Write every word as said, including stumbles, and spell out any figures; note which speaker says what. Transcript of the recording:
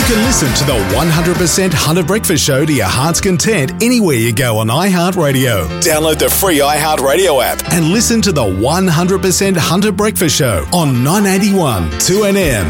Speaker 1: You can listen to the one hundred percent Hunter Breakfast Show to your heart's content anywhere you go on iHeartRadio. Download the free iHeartRadio app and listen to the one hundred percent Hunter Breakfast Show on nine eighty-one two N M.